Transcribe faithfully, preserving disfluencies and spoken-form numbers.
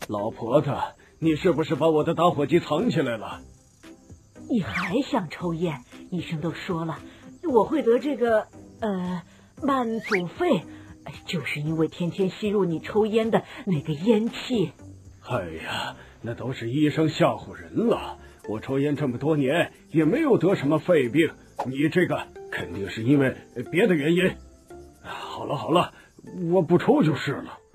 老婆子，你是不是把我的打火机藏起来了？ 你还想抽烟？医生都说了，我会得这个呃慢阻肺，就是因为天天吸入你抽烟的那个烟气。 哎呀，那都是医生吓唬人了。我抽烟这么多年也没有得什么肺病，你这个肯定是因为别的原因。好了好了，我不抽就是了。